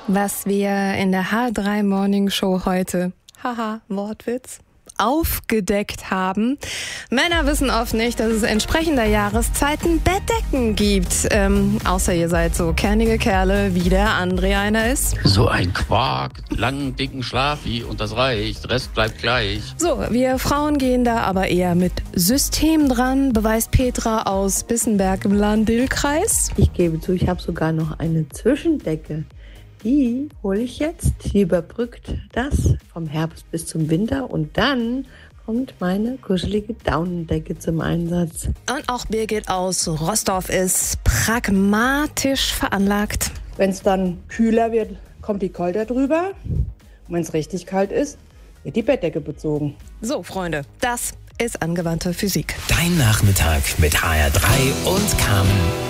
Was wir in der H3 Morning Show heute, haha, Wortwitz, aufgedeckt haben. Männer wissen oft nicht, dass es entsprechender Jahreszeiten Bettdecken gibt. Außer ihr seid so kernige Kerle, wie der André einer ist. So ein Quark, langen, dicken Schlafi und das reicht, Rest bleibt gleich. So, wir Frauen gehen da aber eher mit System dran, beweist Petra aus Bissenberg im Lahn-Dill-Kreis. Ich gebe zu, ich habe sogar noch eine Zwischendecke. Die hole ich jetzt. Die überbrückt das vom Herbst bis zum Winter und dann kommt meine kuschelige Daunendecke zum Einsatz. Und auch Birgit aus Rostorf ist pragmatisch veranlagt. Wenn es dann kühler wird, kommt die Kolder drüber. Und wenn es richtig kalt ist, wird die Bettdecke bezogen. So, Freunde, das ist angewandte Physik. Dein Nachmittag mit HR3 und Carmen.